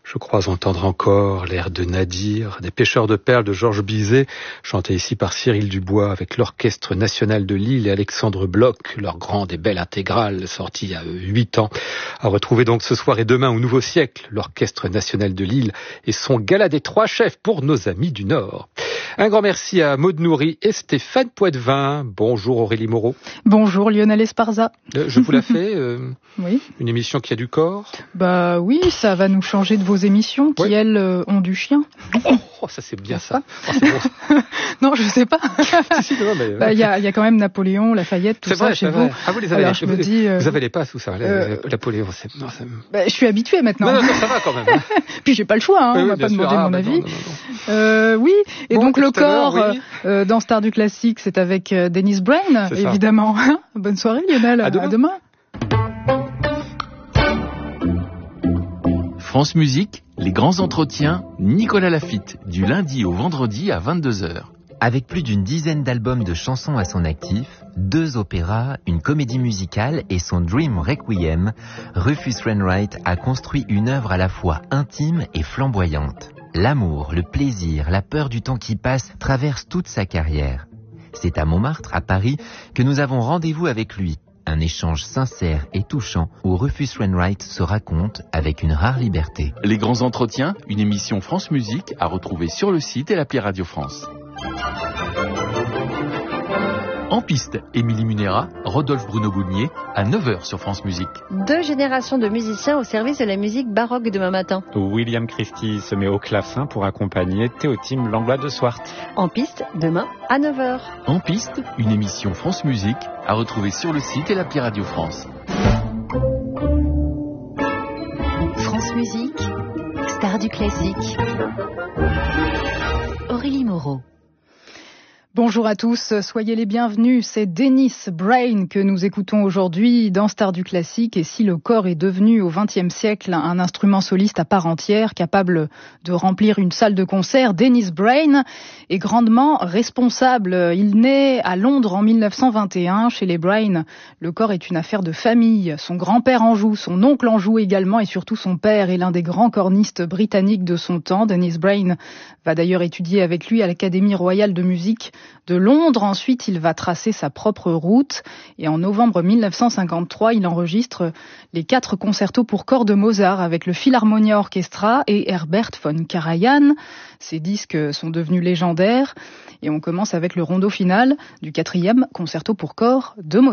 Je crois entendre encore l'air de Nadir, des pêcheurs de perles de Georges Bizet, chanté ici par Cyril Dubois avec l'Orchestre National de Lille et Alexandre Bloch, leur grande et belle intégrale sortie il y a 8 ans. À retrouver donc ce soir et demain au Nouveau Siècle, l'Orchestre National de Lille et son gala des 3 chefs pour nos amis du Nord. Un grand merci à Maud Nourri et Stéphane Poitvin. Bonjour Aurélie Moreau. Bonjour Lionel Esparza. Je vous la fais Oui. Une émission qui a du corps. Bah oui, ça va nous changer de vos émissions qui, oui, elles, ont du chien. Oh, ça c'est bien ça. Oh, c'est bon. Non, je sais pas. Si, non, mais... Bah, y a quand même Napoléon, Lafayette, tout ça chez vous. Ah, vous les avez. Alors, je me dis, vous avez les passes ou ça Napoléon, c'est... Non, ça... Bah, je suis habituée maintenant. Non, ça va quand même. Puis j'ai pas le choix, hein, on m'a pas demandé mon avis. Oui, et bon, donc le corps dans Star du Classique, c'est avec Dennis Brain, évidemment. Bonne soirée Lionel, à demain. France Musique, les grands entretiens, Nicolas Laffitte, du lundi au vendredi à 22h. Avec plus d'une dizaine d'albums de chansons à son actif, 2 opéras, une comédie musicale et son Dream Requiem, Rufus Wainwright a construit une œuvre à la fois intime et flamboyante. L'amour, le plaisir, la peur du temps qui passe traversent toute sa carrière. C'est à Montmartre, à Paris, que nous avons rendez-vous avec lui. Un échange sincère et touchant où Rufus Wainwright se raconte avec une rare liberté. Les grands entretiens, une émission France Musique à retrouver sur le site et l'appli Radio France. En piste, Émilie Munera, Rodolphe Bruno Bougnier, à 9h sur France Musique. 2 générations de musiciens au service de la musique baroque demain matin. William Christie se met au clavecin pour accompagner Théotime Langlois de Swart. En piste, demain à 9h. En piste, une émission France Musique à retrouver sur le site et l'appli Radio France. France Musique, Star du Classique. Aurélie Moreau. Bonjour à tous, soyez les bienvenus. C'est Dennis Brain que nous écoutons aujourd'hui dans Star du Classique. Et si le corps est devenu au XXe siècle un instrument soliste à part entière, capable de remplir une salle de concert, Dennis Brain est grandement responsable. Il naît à Londres en 1921. Chez les Brain, le corps est une affaire de famille. Son grand-père en joue, son oncle en joue également et surtout son père est l'un des grands cornistes britanniques de son temps. Dennis Brain va d'ailleurs étudier avec lui à l'Académie royale de musique de Londres. Ensuite, il va tracer sa propre route et en novembre 1953, il enregistre les 4 concertos pour corps de Mozart avec le Philharmonia Orchestra et Herbert von Karajan. Ces disques sont devenus légendaires et on commence avec le rondo final du 4e concerto pour corps de Mozart.